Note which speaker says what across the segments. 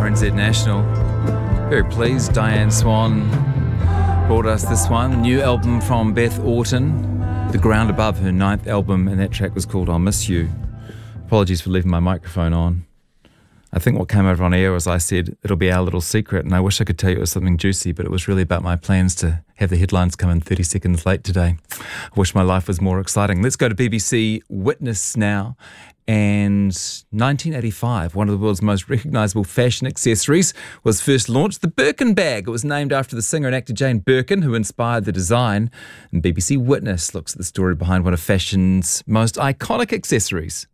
Speaker 1: RNZ National. Very pleased Diane Swan brought us this one. New album from Beth Orton, The Ground Above, her 9th album, and that track was called I'll Miss You. Apologies for leaving my microphone on. I think what came over on air was I said, it'll be our little secret, and I wish I could tell you it was something juicy, but it was really about my plans to have the headlines come in 30 seconds late today. I wish my life was more exciting. Let's go to BBC Witness now. And 1985, one of the world's most recognisable fashion accessories was first launched, the Birkin bag. It was named after the singer and actor Jane Birkin, who inspired the design. And BBC Witness looks at the story behind one of fashion's most iconic accessories.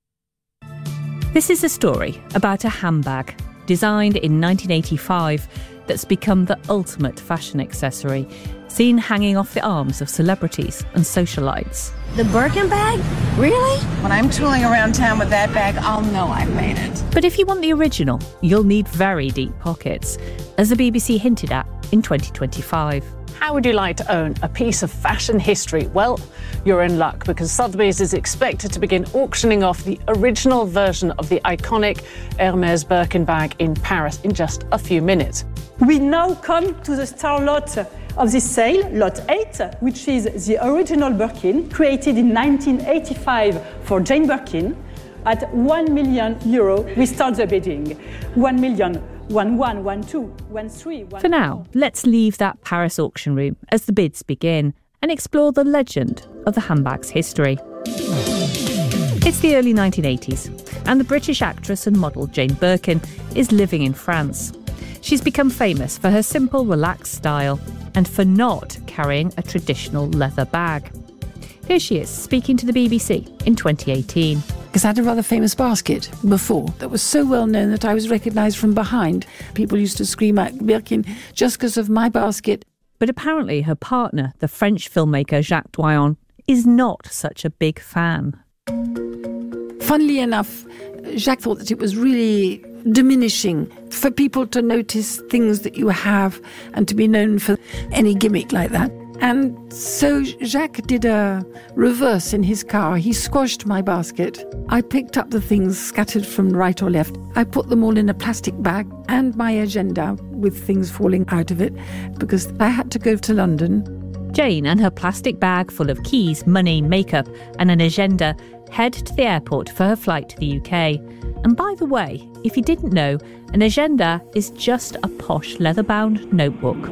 Speaker 2: This is a story about a handbag designed in 1985 that's become the ultimate fashion accessory, seen hanging off the arms of celebrities and socialites.
Speaker 3: The Birkin bag? Really? When I'm tooling around town with that bag, I'll know I've made it.
Speaker 2: But if you want the original, you'll need very deep pockets, as the BBC hinted at in 2025.
Speaker 4: How would you like to own a piece of fashion history? Well, you're in luck, because Sotheby's is expected to begin auctioning off the original version of the iconic Hermès Birkin bag in Paris in just a few minutes.
Speaker 5: We now come to the star lot of this sale, Lot 8, which is the original Birkin, created in 1985 for Jane Birkin. At €1 million, we start the bidding. 1 million. 1, 1, 1, 2, 1, 3, 1.
Speaker 2: For now, let's leave that Paris auction room as the bids begin and explore the legend of the handbag's history. It's the early 1980s, and the British actress and model Jane Birkin is living in France. She's become famous for her simple, relaxed style and for not carrying a traditional leather bag. Here she is, speaking to the BBC in 2018.
Speaker 6: Because I had a rather famous basket before that was so well known that I was recognised from behind. People used to scream out Birkin just because of my basket.
Speaker 2: But apparently her partner, the French filmmaker Jacques Doyon, is not such a big fan.
Speaker 6: Funnily enough, Jacques thought that it was really diminishing for people to notice things that you have and to be known for any gimmick like that. And so Jacques did a reverse in his car. He squashed my basket. I picked up the things scattered from right or left. I put them all in a plastic bag and my agenda with things falling out of it because I had to go to London.
Speaker 2: Jane and her plastic bag full of keys, money, makeup and an agenda head to the airport for her flight to the UK. And by the way, if you didn't know, an agenda is just a posh leather-bound notebook.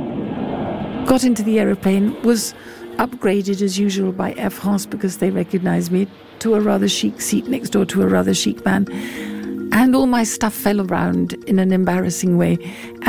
Speaker 6: Got into the aeroplane, was upgraded as usual by Air France because they recognised me, to a rather chic seat next door to a rather chic man. And all my stuff fell around in an embarrassing way.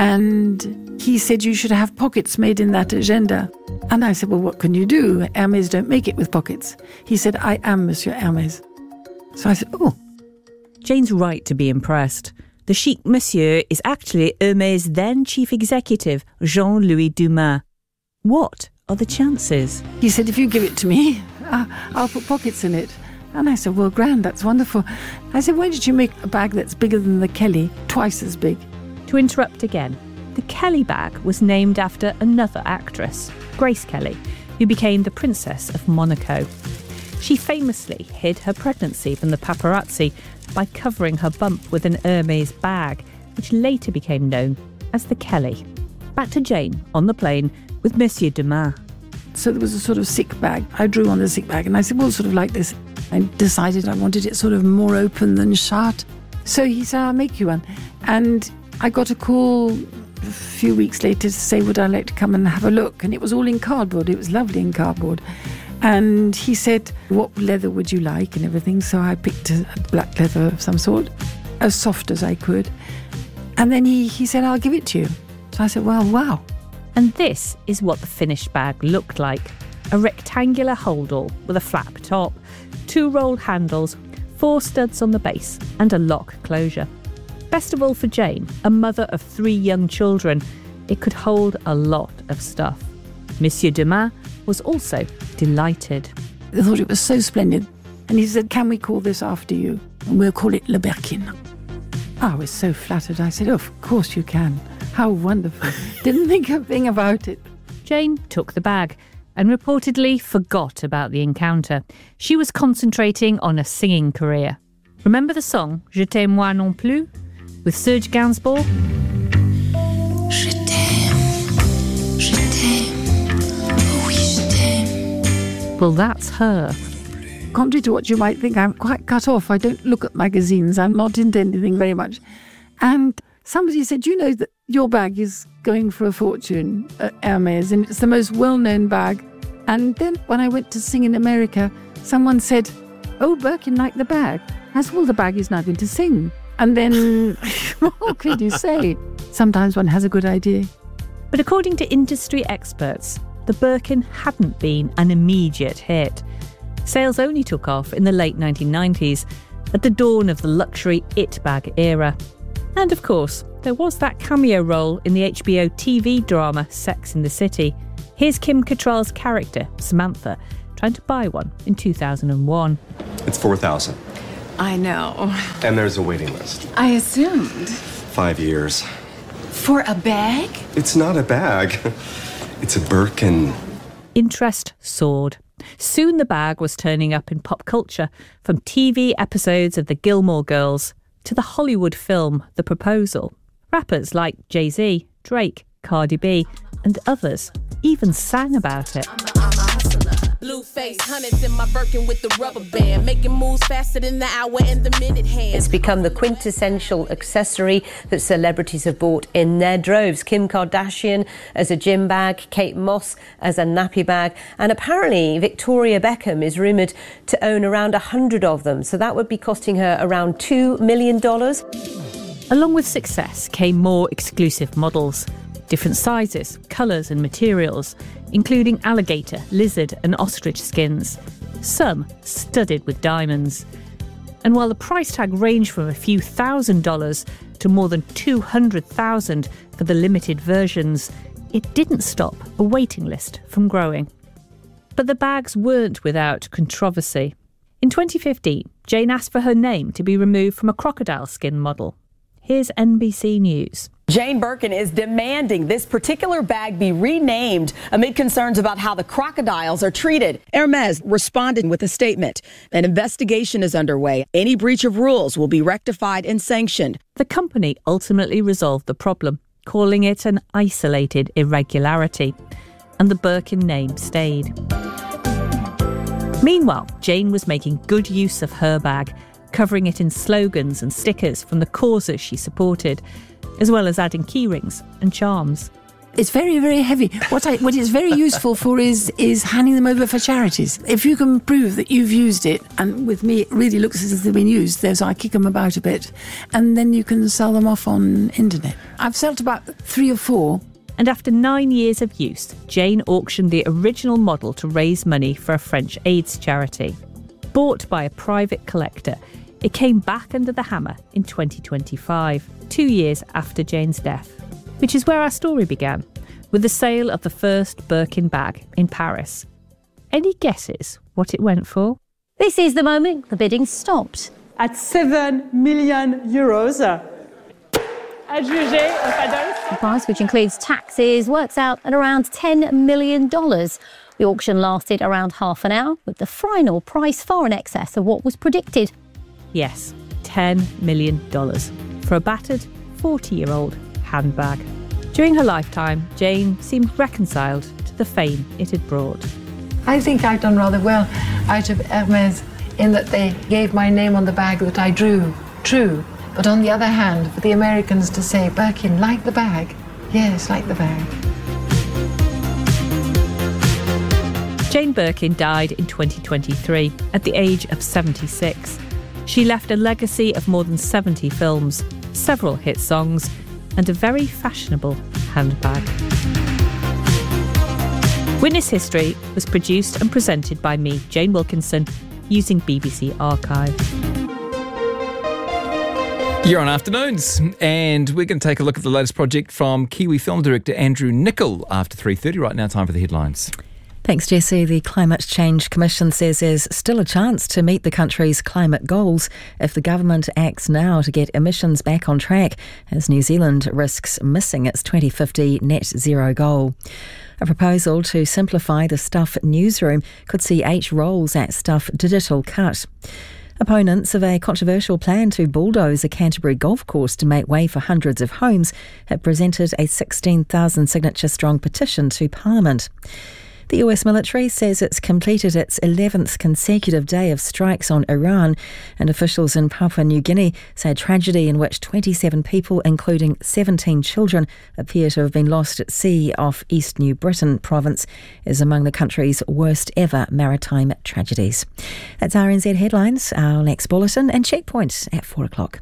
Speaker 6: And he said, you should have pockets made in that agenda. And I said, well, what can you do? Hermès don't make it with pockets. He said, I am Monsieur Hermès. So I said, oh.
Speaker 2: Jane's right to be impressed. The chic monsieur is actually Hermès' then chief executive, Jean-Louis Dumas. What are the chances?
Speaker 6: He said, if you give it to me, I'll put pockets in it. And I said, well, grand, that's wonderful. I said, why did you make a bag that's bigger than the Kelly, twice as big?
Speaker 2: To interrupt again, the Kelly bag was named after another actress, Grace Kelly, who became the Princess of Monaco. She famously hid her pregnancy from the paparazzi by covering her bump with an Hermès bag, which later became known as the Kelly. Back to Jane on the plane with Monsieur Dumas.
Speaker 6: So there was a sort of sick bag. I drew on the sick bag and I said, well, sort of like this. I decided I wanted it sort of more open than shut. So he said, I'll make you one. And I got a call a few weeks later to say, would I like to come and have a look? And it was all in cardboard. It was lovely in cardboard. And he said, what leather would you like and everything? So I picked a black leather of some sort, as soft as I could. And then he said, I'll give it to you. So I said, well, wow.
Speaker 2: And this is what the finished bag looked like. A rectangular holdall with a flap top, 2 rolled handles, 4 studs on the base and a lock closure. Best of all for Jane, a mother of 3 young children, it could hold a lot of stuff. Monsieur Dumas was also delighted.
Speaker 6: I thought it was so splendid. And he said, can we call this after you? And we'll call it Le Birkin. I was so flattered. I said, oh, of course you can. How wonderful. Didn't think a thing about it.
Speaker 2: Jane took the bag and reportedly forgot about the encounter. She was concentrating on a singing career. Remember the song Je t'aime moi non plus? with Serge Gainsbourg.
Speaker 7: Je t'aime, oh oui, je t'aime.
Speaker 2: Well, that's her.
Speaker 6: Contrary to what you might think, I'm quite cut off. I don't look at magazines. I'm not into anything very much. And somebody said, you know that your bag is going for a fortune at Hermes, and it's the most well-known bag. And then when I went to sing in America, someone said, oh, Birkin liked the bag. As well, the bag is now going to sing. And then, what could you say? Sometimes one has a good idea.
Speaker 2: But according to industry experts, the Birkin hadn't been an immediate hit. Sales only took off in the late 1990s, at the dawn of the luxury it bag era. And of course, there was that cameo role in the HBO TV drama Sex and the City. Here's Kim Cattrall's character, Samantha, trying to buy one in 2001.
Speaker 8: It's $4,000.
Speaker 3: I know.
Speaker 8: And there's a waiting list.
Speaker 3: I assumed.
Speaker 8: 5 years.
Speaker 3: For a bag?
Speaker 8: It's not a bag. It's a Birkin.
Speaker 2: Interest soared. Soon the bag was turning up in pop culture, from TV episodes of the Gilmore Girls to the Hollywood film The Proposal. Rappers like Jay-Z, Drake, Cardi B and others even sang about it.
Speaker 9: Blue face, hundreds in my Birkin with the rubber band, making moves faster than the hour and the minute hand.
Speaker 10: It's become the quintessential accessory that celebrities have bought in their droves. Kim Kardashian as a gym bag, Kate Moss as a nappy bag, and apparently Victoria Beckham is rumoured to own around 100 of them, so that would be costing her around $2 million.
Speaker 2: Along with success came more exclusive models. Different sizes, colours and materials, including alligator, lizard and ostrich skins, some studded with diamonds. And while the price tag ranged from a few $1,000s to more than $200,000 for the limited versions, it didn't stop a waiting list from growing. But the bags weren't without controversy. In 2015, Jane asked for her name to be removed from a crocodile skin model. Here's NBC News.
Speaker 11: Jane Birkin is demanding this particular bag be renamed amid concerns about how the crocodiles are treated.
Speaker 12: Hermes responded with a statement. An investigation is underway. Any breach of rules will be rectified and sanctioned.
Speaker 2: The company ultimately resolved the problem, calling it an isolated irregularity, and the Birkin name stayed. Meanwhile, Jane was making good use of her bag, covering it in slogans and stickers from the causes she supported, as well as adding keyrings and charms.
Speaker 6: It's very, very heavy. What it's very useful for is handing them over for charities. If you can prove that you've used it, and with me it really looks as if they've been used, so I kick them about a bit, and then you can sell them off on internet. I've sold about 3 or 4.
Speaker 2: And after 9 years of use, Jane auctioned the original model to raise money for a French AIDS charity. Bought by a private collector, it came back under the hammer in 2025, 2 years after Jane's death, which is where our story began, with the sale of the first Birkin bag in Paris. Any guesses what it went for?
Speaker 13: This is the moment the bidding stopped.
Speaker 5: At €7 million. Adjugé au paddle.
Speaker 13: The price, which includes taxes, works out at around $10 million. The auction lasted around half an hour, with the final price far in excess of what was predicted.
Speaker 2: Yes, $10 million for a battered 40-year-old handbag. During her lifetime, Jane seemed reconciled to the fame it had brought.
Speaker 6: I think I've done rather well out of Hermes in that they gave my name on the bag that I drew, true. But on the other hand, for the Americans to say, Birkin, like the bag? Yes, like the bag.
Speaker 2: Jane Birkin died in 2023 at the age of 76. She left a legacy of more than 70 films, several hit songs, and a very fashionable handbag. Witness History was produced and presented by me, Jane Wilkinson, using BBC Archive.
Speaker 1: You're on Afternoons, and we're going to take a look at the latest project from Kiwi film director Andrew Nicol after 3:30. Right now, time for the headlines.
Speaker 14: Thanks, Jesse. The Climate Change Commission says there's still a chance to meet the country's climate goals if the government acts now to get emissions back on track, as New Zealand risks missing its 2050 net zero goal. A proposal to simplify the Stuff newsroom could see 8 roles at Stuff Digital cut. Opponents of a controversial plan to bulldoze a Canterbury golf course to make way for hundreds of homes have presented a 16,000 signature strong petition to Parliament. The US military says it's completed its 11th consecutive day of strikes on Iran, and officials in Papua New Guinea say a tragedy in which 27 people, including 17 children, appear to have been lost at sea off East New Britain province is among the country's worst ever maritime tragedies. That's RNZ Headlines, our next bulletin, and Checkpoint at 4 o'clock.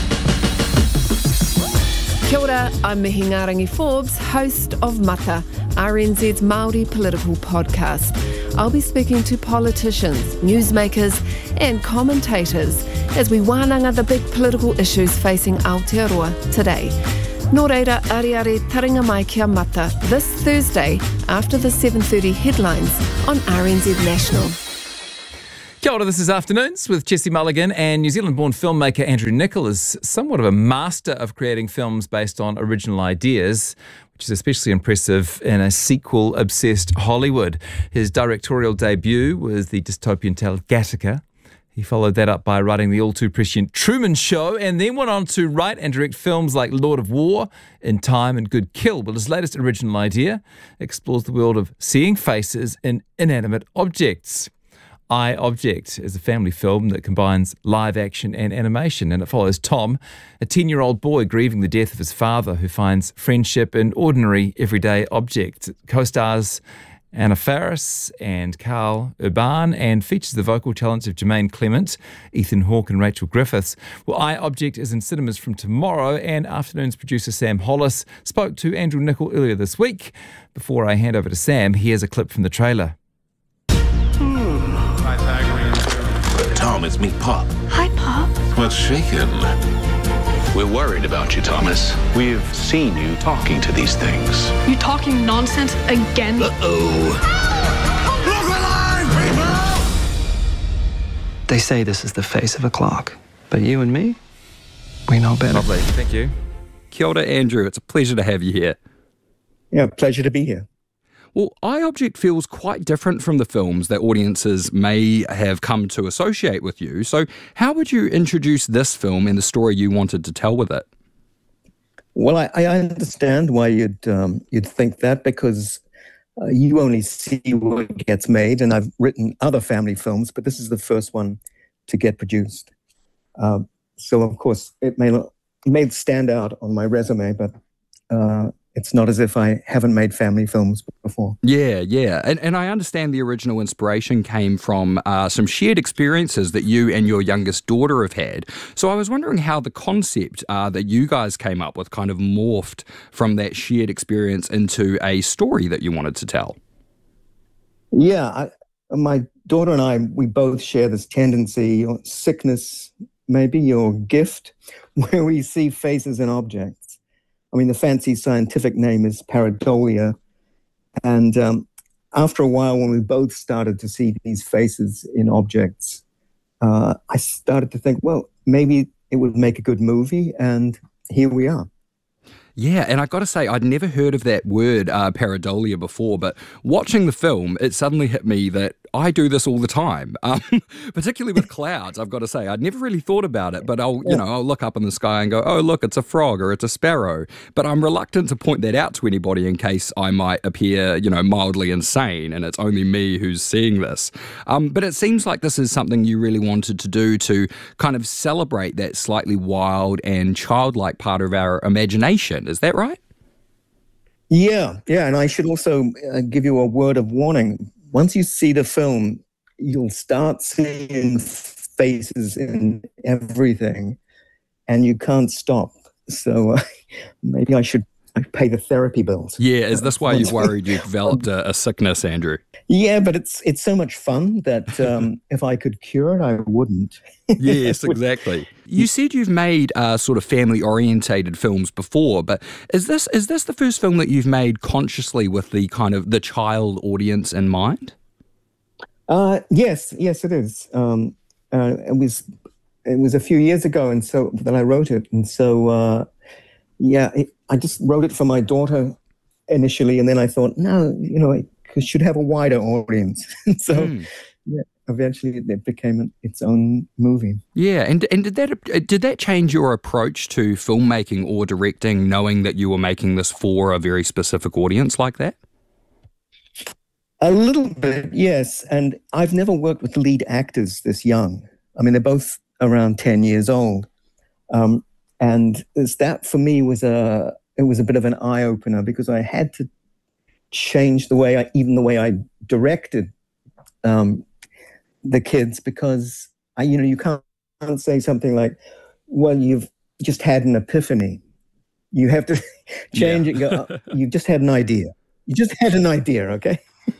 Speaker 15: Kia ora, I'm Mihingarangi Forbes, host of Mata, RNZ's Māori political podcast. I'll be speaking to politicians, newsmakers and commentators as we wānanga the big political issues facing Aotearoa today. Nō reira, ariare taringa mai kia Mata this Thursday after the 7:30 headlines on RNZ National.
Speaker 1: Kia ora, this is Afternoons with Jessie Mulligan, and New Zealand-born filmmaker Andrew Nicol is somewhat of a master of creating films based on original ideas, which is especially impressive in a sequel-obsessed Hollywood. His directorial debut was the dystopian tale Gattaca. He followed that up by writing the all-too-prescient Truman Show, and then went on to write and direct films like Lord of War, In Time and Good Kill. But his latest original idea explores the world of seeing faces in inanimate objects. I, Object is a family film that combines live action and animation, and it follows Tom, a 10-year-old boy grieving the death of his father, who finds friendship in ordinary, everyday objects. It co-stars Anna Faris and Carl Urban and features the vocal talents of Jermaine Clement, Ethan Hawke and Rachel Griffiths. Well, I, Object is in cinemas from tomorrow, and Afternoon's producer Sam Hollis spoke to Andrew Nicol earlier this week. Before I hand over to Sam, here's a clip from the trailer.
Speaker 16: Tom, it's me, Pop.
Speaker 17: Hi, Pop.
Speaker 16: What's shaking? We're worried about you, Thomas. We've seen you talking to these things.
Speaker 17: You talking nonsense again?
Speaker 16: Uh-oh. Look alive, people!
Speaker 18: They say this is the face of a clock, but you and me, we know better.
Speaker 1: Lovely, thank you.
Speaker 19: Kia ora, Andrew. It's a pleasure to have you here.
Speaker 20: Yeah, pleasure to be here.
Speaker 19: Well, I, Object feels quite different from the films that audiences may have come to associate with you. So how would you introduce this film and the story you wanted to tell with it?
Speaker 20: Well, I understand why you'd think that, because you only see what gets made, and I've written other family films, but this is the first one to get produced. So, of course, it may stand out on my resume, but it's not as if I haven't made family films before.
Speaker 19: Yeah. And I understand the original inspiration came from some shared experiences that you and your youngest daughter have had. So I was wondering how the concept that you guys came up with kind of morphed from that shared experience into a story that you wanted to tell.
Speaker 20: Yeah, my daughter and I, we both share this tendency, or sickness maybe, or gift, where we see faces in objects. I mean, the fancy scientific name is pareidolia. And after a while, when we both started to see these faces in objects, I started to think, well, maybe it would make a good movie, and here we are.
Speaker 19: Yeah, and I got to say, I'd never heard of that word, pareidolia, before, but watching the film, it suddenly hit me that I do this all the time, particularly with clouds. I've got to say, I'd never really thought about it, but I'll look up in the sky and go, oh, look, it's a frog or it's a sparrow. But I'm reluctant to point that out to anybody in case I might appear, mildly insane, and it's only me who's seeing this. But it seems like this is something you really wanted to do to kind of celebrate that slightly wild and childlike part of our imagination. Is that right?
Speaker 20: Yeah, and I should also give you a word of warning. Once you see the film, you'll start seeing faces in everything, and you can't stop. So maybe I should pay the therapy bills.
Speaker 19: Yeah, is this why you're worried you developed a sickness, Andrew?
Speaker 20: Yeah, but it's so much fun that if I could cure it, I wouldn't.
Speaker 19: Yes, exactly. You said you've made sort of family-orientated films before, but is this the first film that you've made consciously with the kind of the child audience in mind?
Speaker 20: Yes, it is. It was a few years ago, and so that I wrote it, and so I just wrote it for my daughter initially, and then I thought, no, it should have a wider audience. So eventually it became its own movie.
Speaker 19: Yeah, and did that change your approach to filmmaking or directing, knowing that you were making this for a very specific audience like that?
Speaker 20: A little bit, yes. And I've never worked with lead actors this young. I mean, they're both around 10 years old. And that for me was a bit of an eye opener, because I had to change the way I directed the kids, because you can't say something like, well, you've just had an epiphany. You have to change it. Go, you just had an idea. You just had an idea, okay?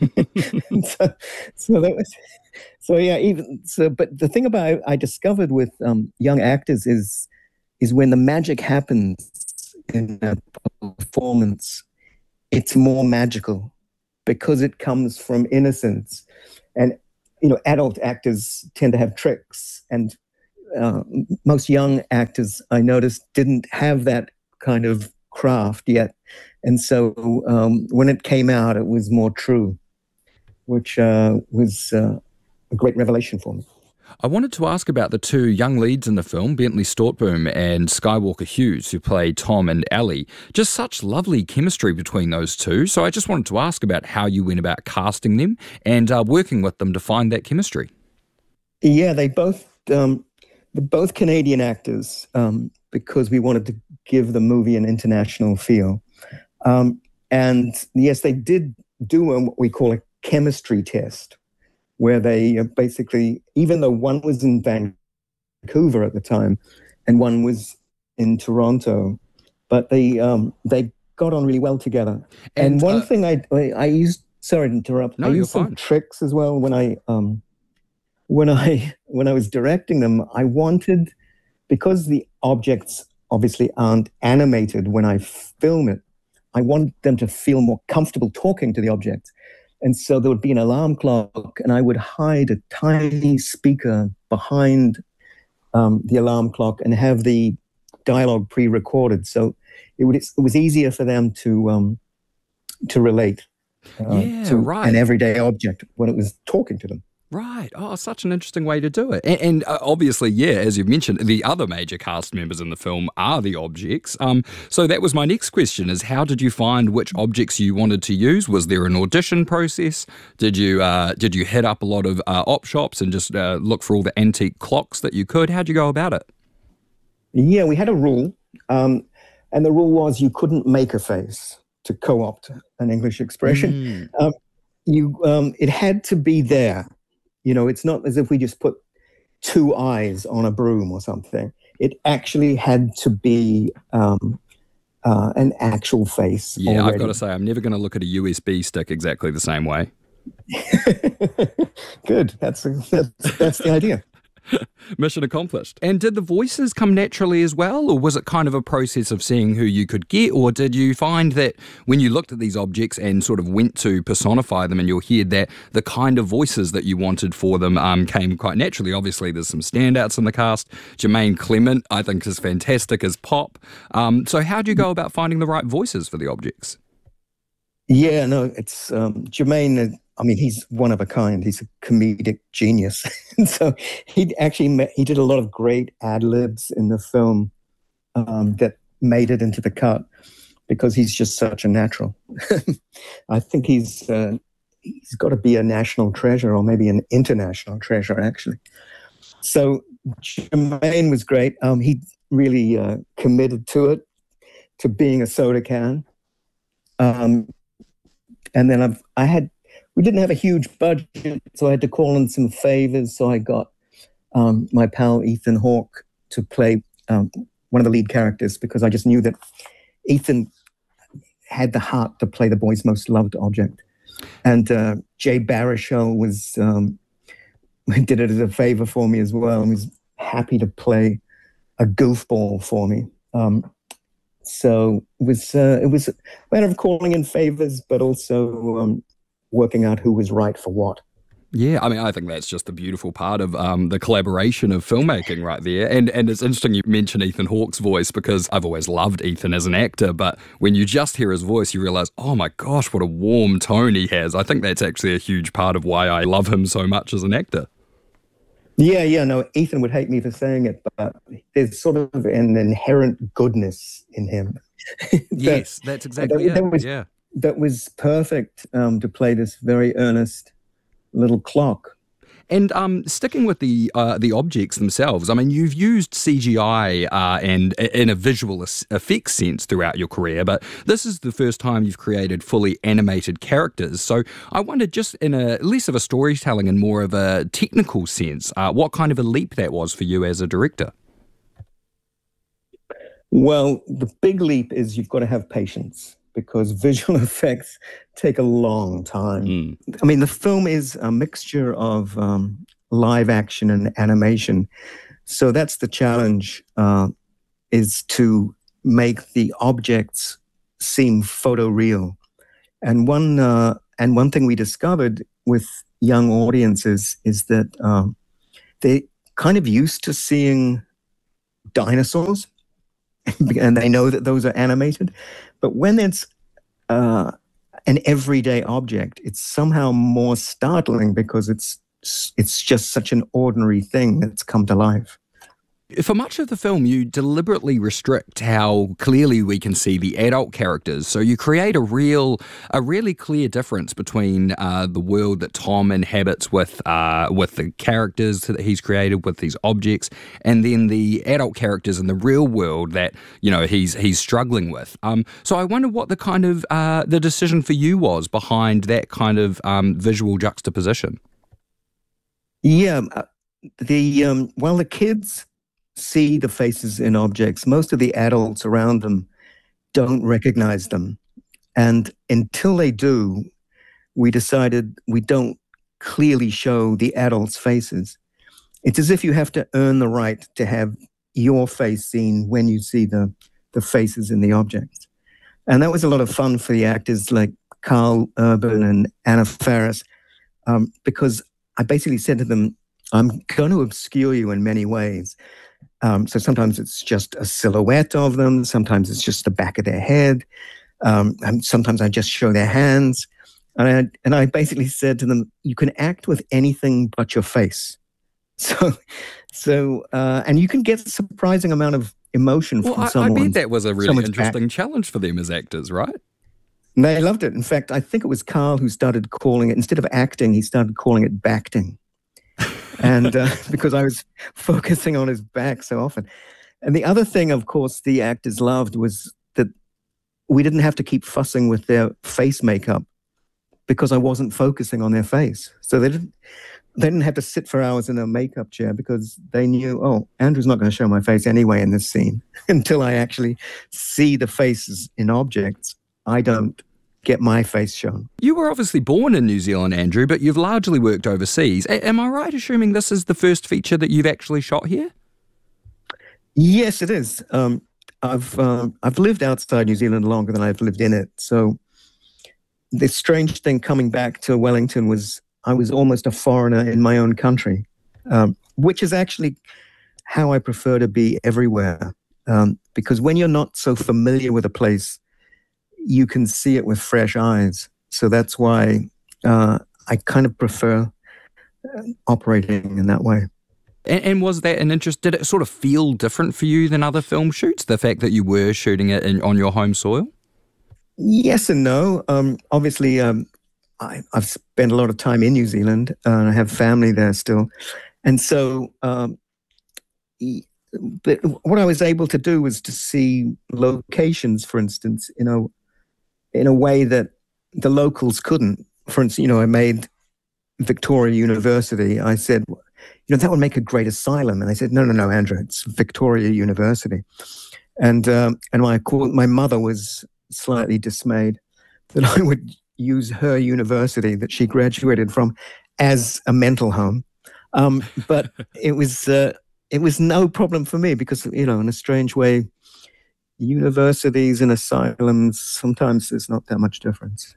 Speaker 20: But the thing about I discovered with young actors is when the magic happens in a performance, it's more magical because it comes from innocence. And adult actors tend to have tricks, and most young actors, I noticed, didn't have that kind of craft yet. And so when it came out, it was more true, which was a great revelation for me.
Speaker 19: I wanted to ask about the two young leads in the film, Bentley Stortboom and Skywalker Hughes, who play Tom and Ellie. Just such lovely chemistry between those two. So I just wanted to ask about how you went about casting them and working with them to find that chemistry. Yeah, they're
Speaker 20: both Canadian actors, because we wanted to give the movie an international feel. And yes, they did do what we call a chemistry test, where they basically, even though one was in Vancouver at the time and one was in Toronto, but they got on really well together. And one thing I used, sorry to interrupt, I used some tricks as well when I was directing them. I wanted, because the objects obviously aren't animated when I film it, I want them to feel more comfortable talking to the objects. And so there would be an alarm clock, and I would hide a tiny speaker behind the alarm clock and have the dialogue pre-recorded. So it was easier for them to relate to an everyday object when it was talking to them.
Speaker 19: Right. Oh, such an interesting way to do it. And obviously, yeah, as you've mentioned, the other major cast members in the film are the objects. So that was my next question, is how did you find which objects you wanted to use? Was there an audition process? Did you hit up a lot of op shops and just look for all the antique clocks that you could? How'd you go about it?
Speaker 20: Yeah, we had a rule. And the rule was you couldn't make a face, to co-opt an English expression. It had to be there. It's not as if we just put two eyes on a broom or something. It actually had to be an actual face.
Speaker 19: Yeah,
Speaker 20: already.
Speaker 19: I've got to say, I'm never going to look at a USB stick exactly the same way.
Speaker 20: Good. That's the idea.
Speaker 19: Mission accomplished. And did the voices come naturally as well, or was it kind of a process of seeing who you could get, or did you find that when you looked at these objects and sort of went to personify them in your head, that the kind of voices that you wanted for them came quite naturally? Obviously, there's some standouts in the cast. Jermaine Clement, I think, is fantastic as Pop. So how do you go about finding the right voices for the objects?
Speaker 20: Yeah, no, it's Jermaine. He's one of a kind. He's a comedic genius. And so he did a lot of great ad-libs in the film that made it into the cut, because he's just such a natural. I think he's got to be a national treasure, or maybe an international treasure, actually. So Jermaine was great. He really committed to it, to being a soda can. And then we didn't have a huge budget, so I had to call in some favors. So I got my pal Ethan Hawke to play one of the lead characters, because I just knew that Ethan had the heart to play the boy's most loved object. And Jay Baruchel did it as a favor for me as well, and was happy to play a goofball for me. So it was a matter of calling in favors, but also working out who was right for what.
Speaker 19: Yeah, I think that's just the beautiful part of the collaboration of filmmaking right there. And it's interesting you mention Ethan Hawke's voice, because I've always loved Ethan as an actor, but when you just hear his voice, you realise, oh my gosh, what a warm tone he has. I think that's actually a huge part of why I love him so much as an actor.
Speaker 20: Yeah, no, Ethan would hate me for saying it, but there's sort of an inherent goodness in him.
Speaker 19: Yes, that's exactly it.
Speaker 20: That was perfect to play this very earnest little clock.
Speaker 19: And sticking with the objects themselves, I mean, you've used CGI and in a visual effects sense throughout your career, but this is the first time you've created fully animated characters. So I wondered, just in a less of a storytelling and more of a technical sense, what kind of a leap that was for you as a director?
Speaker 20: Well, the big leap is you've got to have patience, because visual effects take a long time. I mean, the film is a mixture of live action and animation. So that's the challenge, is to make the objects seem photoreal. And one thing we discovered with young audiences is that they're kind of used to seeing dinosaurs, and they know that those are animated. But when it's an everyday object, it's somehow more startling because it's just such an ordinary thing that's come to life.
Speaker 19: For much of the film, you deliberately restrict how clearly we can see the adult characters. So you create a really clear difference between the world that Tom inhabits with the characters that he's created, with these objects, and then the adult characters in the real world that, you know, he's struggling with. So I wonder what the kind of the decision for you was behind that kind of visual juxtaposition.
Speaker 20: Yeah, while the kids see the faces in objects, most of the adults around them don't recognize them. And until they do, we decided we don't clearly show the adults' faces. It's as if you have to earn the right to have your face seen when you see the faces in the objects. And that was a lot of fun for the actors like Carl Urban and Anna Faris, because I basically said to them, I'm going to obscure you in many ways. So sometimes it's just a silhouette of them. Sometimes it's just the back of their head. And sometimes I just show their hands. And I basically said to them, you can act with anything but your face. So and you can get a surprising amount of emotion from someone.
Speaker 19: I bet that was a really interesting challenge for them as actors, right?
Speaker 20: And they loved it. In fact, I think it was Carl who started calling it, instead of acting, he started calling it backting. And because I was focusing on his back so often. And the other thing, of course, the actors loved was that we didn't have to keep fussing with their face makeup because I wasn't focusing on their face. So they didn't have to sit for hours in a makeup chair because they knew, oh, Andrew's not going to show my face anyway in this scene. Until I actually see the faces in objects, I don't get my face shown.
Speaker 19: You were obviously born in New Zealand, Andrew, but you've largely worked overseas. Am I right assuming this is the first feature that you've actually shot here?
Speaker 20: Yes, it is. I've lived outside New Zealand longer than I've lived in it. So the strange thing coming back to Wellington was I was almost a foreigner in my own country, which is actually how I prefer to be everywhere. Because when you're not so familiar with a place, you can see it with fresh eyes. So that's why I kind of prefer operating in that way.
Speaker 19: And was that an interest? Did it sort of feel different for you than other film shoots, the fact that you were shooting it on your home soil?
Speaker 20: Yes and no. Obviously, I've spent a lot of time in New Zealand. I have family there still. And so but what I was able to do was to see locations, for instance, in a way that the locals couldn't. For instance, I made Victoria University. I said, that would make a great asylum. And they said, no, Andrew, it's Victoria University. And my mother was slightly dismayed that I would use her university that she graduated from as a mental home. But it was no problem for me because, in a strange way, universities and asylums, sometimes there's not that much difference.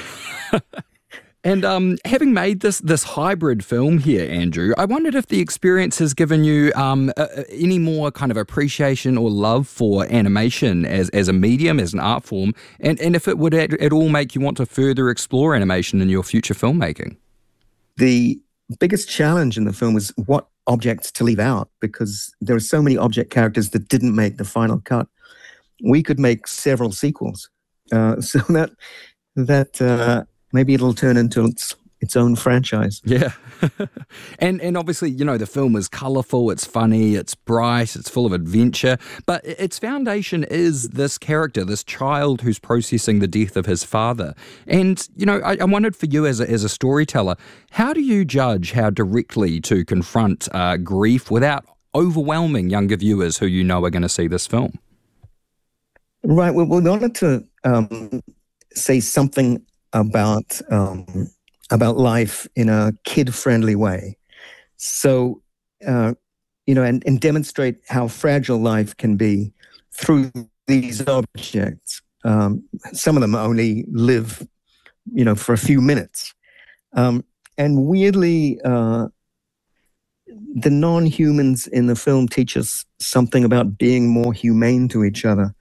Speaker 19: And having made this hybrid film here, Andrew, I wondered if the experience has given you any more kind of appreciation or love for animation as a medium, as an art form, and if it would at all make you want to further explore animation in your future filmmaking.
Speaker 20: The biggest challenge in the film was what objects to leave out because there are so many object characters that didn't make the final cut. We could make several sequels. So that maybe it'll turn into its own franchise.
Speaker 19: Yeah. and obviously, the film is colourful, it's funny, it's bright, it's full of adventure, but its foundation is this character, this child who's processing the death of his father. And, I wondered for you as a storyteller, how do you judge how directly to confront grief without overwhelming younger viewers who are going to see this film?
Speaker 20: Right. Well, we wanted to say something about life in a kid-friendly way. So, and demonstrate how fragile life can be through these objects. Some of them only live, for a few minutes. And weirdly, the non-humans in the film teach us something about being more humane to each other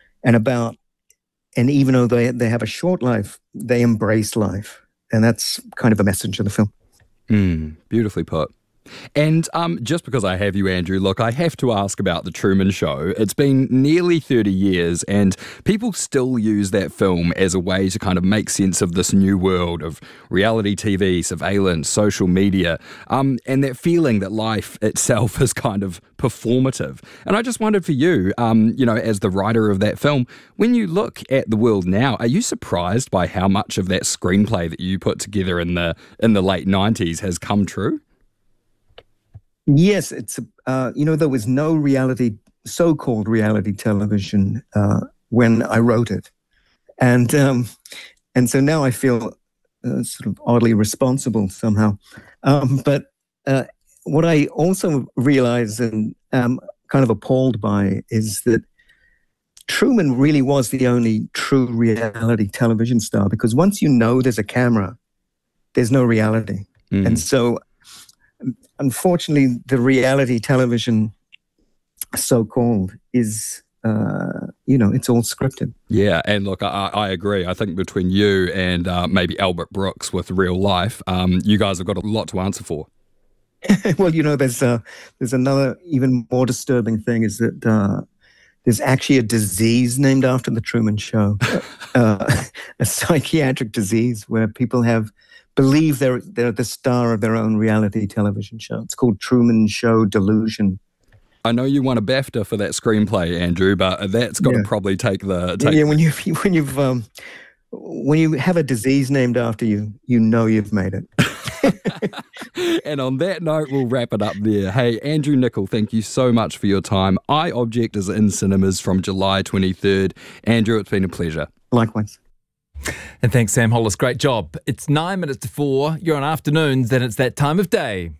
Speaker 20: and even though they have a short life, they embrace life. And that's kind of a message of the film.
Speaker 19: Beautifully put. And just because I have you, Andrew, look, I have to ask about The Truman Show. It's been nearly 30 years and people still use that film as a way to kind of make sense of this new world of reality TV, surveillance, social media, and that feeling that life itself is kind of performative. And I just wondered for you, as the writer of that film, when you look at the world now, are you surprised by how much of that screenplay that you put together in the late 90s has come true?
Speaker 20: Yes, it's there was no so-called reality television when I wrote it, and so now I feel sort of oddly responsible somehow. But what I also realize and am kind of appalled by is that Truman really was the only true reality television star, because once there's a camera, there's no reality, and so. Unfortunately, the reality television, so-called, is, it's all scripted.
Speaker 19: Yeah, and look, I agree. I think between you and maybe Albert Brooks with Real Life, you guys have got a lot to answer for.
Speaker 20: Well, there's another even more disturbing thing is that there's actually a disease named after The Truman Show, a psychiatric disease where people believe they're the star of their own reality television show. It's called Truman Show Delusion.
Speaker 19: I know you won a BAFTA for that screenplay, Andrew, but that's got to probably take the.
Speaker 20: Yeah, when you have a disease named after you, you've made it.
Speaker 19: And on that note, we'll wrap it up there. Hey, Andrew Nicol, thank you so much for your time. I Object is in cinemas from July 23rd. Andrew, it's been a pleasure.
Speaker 20: Likewise.
Speaker 1: And thanks, Sam Hollis. Great job. It's 9 minutes to 4. You're on afternoons, then it's that time of day.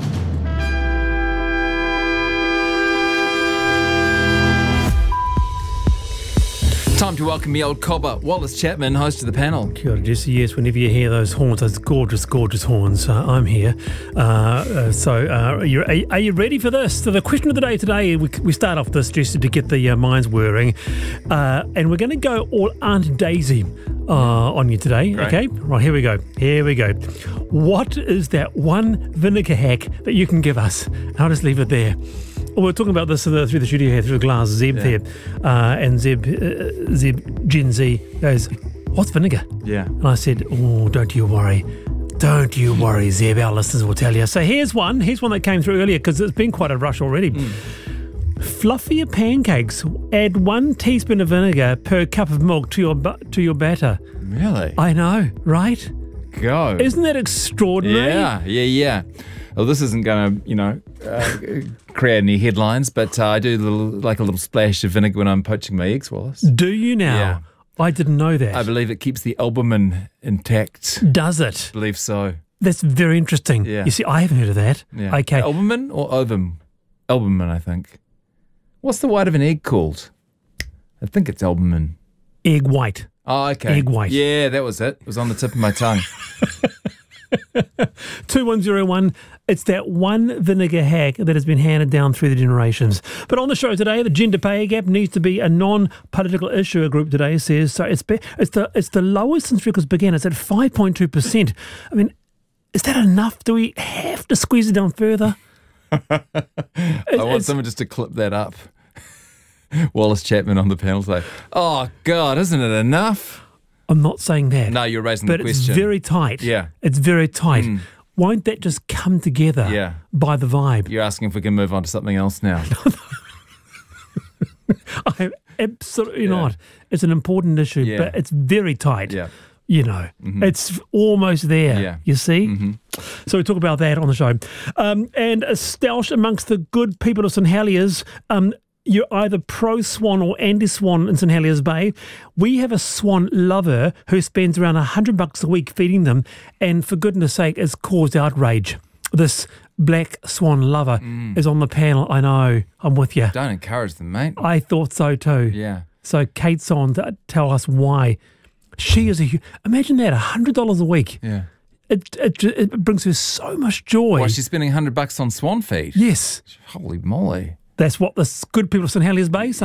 Speaker 1: Time to welcome the old cobber, Wallace Chapman, host of the panel.
Speaker 21: Kia ora, Jesse. Yes, whenever you hear those horns, those gorgeous, gorgeous horns, I'm here. Are you ready for this? So the question of the day today, we start off this, Jesse, to get the minds whirring. And we're going to go all Aunt Daisy on you today. Great. Okay? Right, here we go. What is that one vinegar hack that you can give us? I'll just leave it there. We're talking about this through the studio here, through the glass. Zeb there. And Zeb, Gen Z, goes, what's vinegar? Yeah. And I said, don't you worry. Don't you worry, Zeb. Our listeners will tell you. So here's one that came through earlier because it's been quite a rush already. Fluffy your pancakes. Add 1 teaspoon of vinegar per cup of milk to your batter.
Speaker 1: Really?
Speaker 21: I know, right?
Speaker 1: Go.
Speaker 21: Isn't that extraordinary?
Speaker 1: Yeah. Well, this isn't going to, create any headlines, but I do a little splash of vinegar when I'm poaching my eggs, Wallace.
Speaker 21: Do you now?
Speaker 1: Yeah.
Speaker 21: I didn't know that.
Speaker 1: I believe it keeps the albumin intact.
Speaker 21: Does it?
Speaker 1: I believe so.
Speaker 21: That's very interesting. Yeah. You see, I haven't heard of that.
Speaker 1: Yeah.
Speaker 21: Okay.
Speaker 1: Albumin or ovum? Albumin, I think. What's the white of an egg called? I think it's albumin.
Speaker 21: Egg white.
Speaker 1: Oh, okay.
Speaker 21: Egg white.
Speaker 1: Yeah, that was it. It was on the tip of my tongue.
Speaker 21: 2101, it's that one vinegar hack that has been handed down through the generations. But on the show today, the gender pay gap needs to be a non-political issue, a group today says. So it's the lowest since records began. It's at 5.2%. I mean, is that enough? Do we have to squeeze it down further?
Speaker 1: I want someone just to clip that up. Wallace Chapman on the panel say, "Oh God, isn't it enough?"
Speaker 21: I'm not saying that.
Speaker 1: No, you're raising the
Speaker 21: but
Speaker 1: question.
Speaker 21: it's very tight.
Speaker 1: Yeah.
Speaker 21: It's very tight. Won't that just come together by the vibe?
Speaker 1: You're asking if we can move on to something else now.
Speaker 21: I'm absolutely not. It's an important issue, but it's very tight.
Speaker 1: Yeah.
Speaker 21: You know, it's almost there, you see? So we talk about that on the show. And a stoush amongst the good people of St Heliers. You're either pro-swan or anti-swan in St Heliers Bay. We have a swan lover who spends around $100 a week feeding them, and for goodness sake, has caused outrage. This black swan lover is on the panel. I know, I'm with you.
Speaker 1: Don't encourage them, mate.
Speaker 21: I thought so too.
Speaker 1: Yeah.
Speaker 21: So Kate's on to tell us why. She is imagine that, $100 a week.
Speaker 1: Yeah.
Speaker 21: It brings her so much joy.
Speaker 1: Why, she's spending $100 on swan feed?
Speaker 21: Yes.
Speaker 1: Holy moly.
Speaker 21: That's what the good people of St Heliers Bay say.